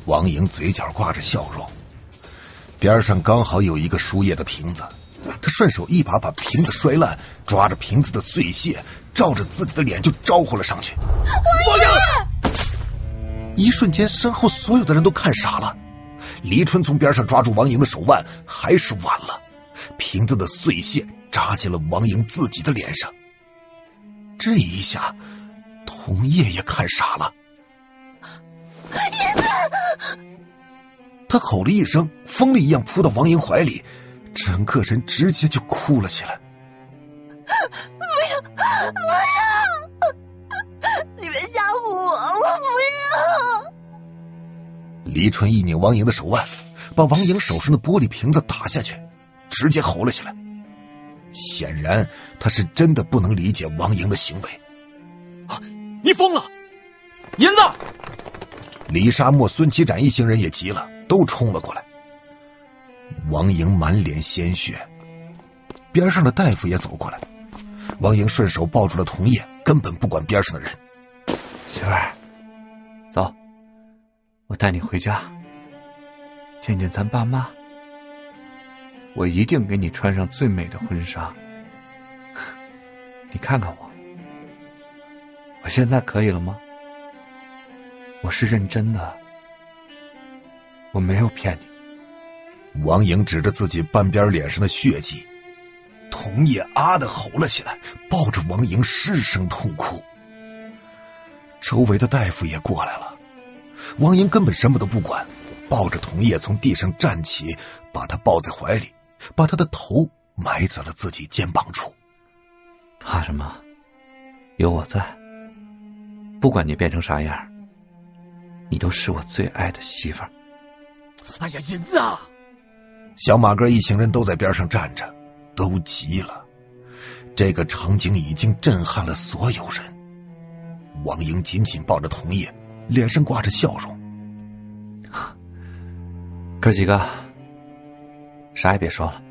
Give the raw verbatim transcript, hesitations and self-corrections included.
王莹嘴角挂着笑容，边上刚好有一个输液的瓶子，他顺手一把把瓶子摔烂，抓着瓶子的碎屑，照着自己的脸就招呼了上去。 王莹！ 一瞬间，身后所有的人都看傻了。黎春从边上抓住王莹的手腕，还是晚了，瓶子的碎屑扎进了王莹自己的脸上。这一下，童叶也看傻了。 叶子！ 他吼了一声，疯了一样扑到王莹怀里，整个人直接就哭了起来。 不要，不要！你别吓唬我，我不要！ 黎春一拧王莹的手腕，把王莹手上的玻璃瓶子打下去，直接吼了起来。显然他是真的不能理解王莹的行为。 啊，你疯了！银子！ 李沙漠、孙启展一行人也急了，都冲了过来。王莹满脸鲜血，边上的大夫也走过来。王莹顺手抱住了童叶，根本不管边上的人。 媳妇儿，走，我带你回家，见见咱爸妈。我一定给你穿上最美的婚纱。你看看我，我现在可以了吗？我是认真的，我没有骗你。 王莹指着自己半边脸上的血迹，童叶啊的吼了起来，抱着王莹失声痛哭。周围的大夫也过来了，王莹根本什么都不管，抱着童叶从地上站起，把他抱在怀里，把他的头埋在了自己肩膀处。 怕什么？有我在，不管你变成啥样，你都是我最爱的媳妇儿。 哎呀，银子啊！ 小马哥一行人都在边上站着，都急了。这个场景已经震撼了所有人。王莹紧紧抱着童叶，脸上挂着笑容。 哥几个，啥也别说了，